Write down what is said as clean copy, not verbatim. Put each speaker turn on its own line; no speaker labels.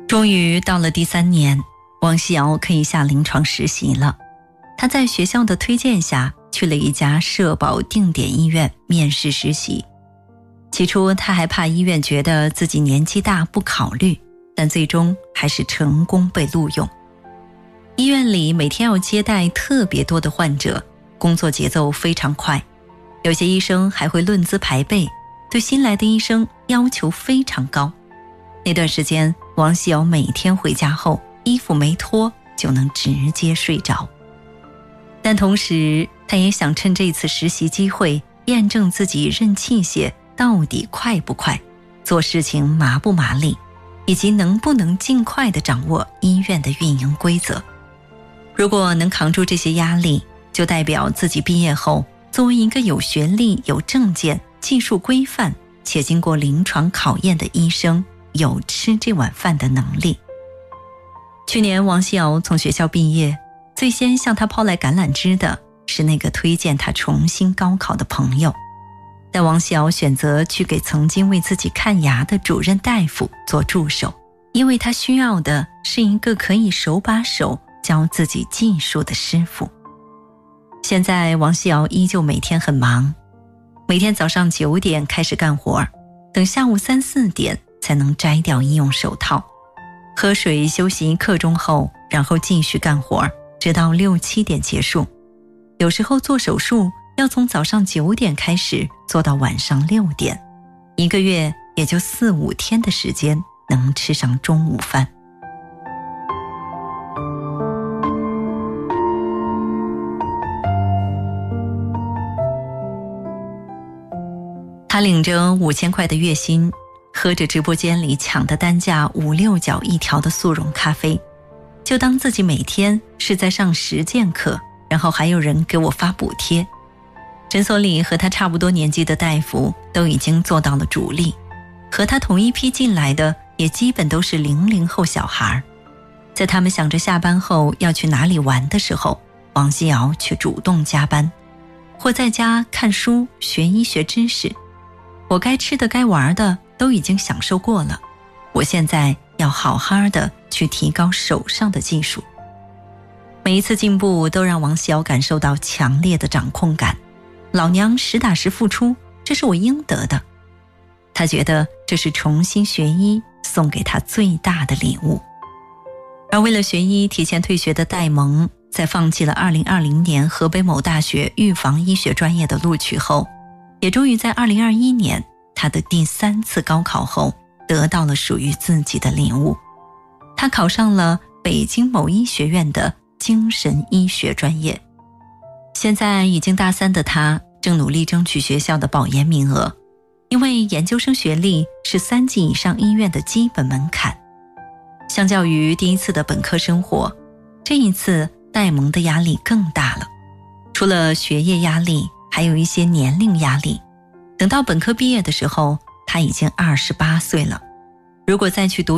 终于到了第3年，王希瑶可以下临床实习了。她在学校的推荐下去了一家社保定点医院面试实习。起初她还怕医院觉得自己年纪大不考虑，但最终还是成功被录用。医院里每天要接待特别多的患者，工作节奏非常快，有些医生还会论资排辈，对新来的医生要求非常高。那段时间，王希瑶每天回家后，衣服没脱就能直接睡着。但同时，她也想趁这次实习机会验证自己认器械到底快不快，做事情麻不麻利，以及能不能尽快地掌握医院的运营规则。如果能扛住这些压力，就代表自己毕业后作为一个有学历、有证件、技术规范且经过临床考验的医生，有吃这碗饭的能力。去年王希瑶从学校毕业，最先向她抛来橄榄枝的是那个推荐她重新高考的朋友。但王希瑶选择去给曾经为自己看牙的主任大夫做助手，因为她需要的是一个可以手把手教自己技术的师傅。现在王希瑶依旧每天很忙，每天早上9点开始干活，等下午3、4点才能摘掉医用手套，喝水休息1刻钟后，然后继续干活，直到6、7点结束。有时候做手术要从早上9点开始做到晚上6点，1个月也就4、5天的时间能吃上中午饭。他领着5000块的月薪，喝着直播间里抢的单价5、6角一条的速溶咖啡，就当自己每天是在上实践课，然后还有人给我发补贴。诊所里和他差不多年纪的大夫都已经做到了主力，和他同一批进来的也基本都是00后小孩。在他们想着下班后要去哪里玩的时候，王希瑶却主动加班，或在家看书学医学知识。我该吃的该玩的都已经享受过了，我现在要好好的去提高手上的技术。每一次进步都让王希瑶感受到强烈的掌控感，老娘实打实付出，这是我应得的。她觉得这是重新学医送给她最大的礼物。而为了学医提前退学的戴萌，在放弃了2020年河北某大学预防医学专业的录取后，也终于在2021年他的第3次高考后得到了属于自己的礼物。他考上了北京某医学院的精神医学专业。现在已经大3的他正努力争取学校的保研名额，因为研究生学历是3级以上医院的基本门槛。相较于第1次的本科生活，这一次戴萌的压力更大了。除了学业压力，还有一些年龄压力。等到本科毕业的时候，他已经28岁了。如果再去读